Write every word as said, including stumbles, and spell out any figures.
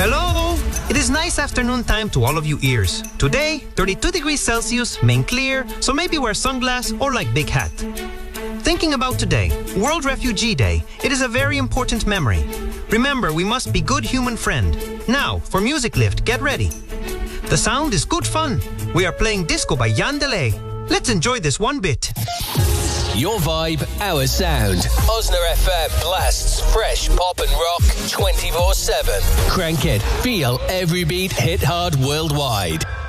Hello! It is nice afternoon time to all of you ears. Today, thirty-two degrees Celsius, main clear, so maybe wear sunglasses or like big hat. Thinking about today, World Refugee Day, it is a very important memory. Remember, we must be good human friend. Now, for Music Lift, get ready. The sound is good fun. We are playing Disco by Jan Delay. Let's enjoy this one bit. Your vibe, our sound. Osner F M blasts fresh pop and rock twenty-four seven. Crank it, feel every beat, hit hard worldwide.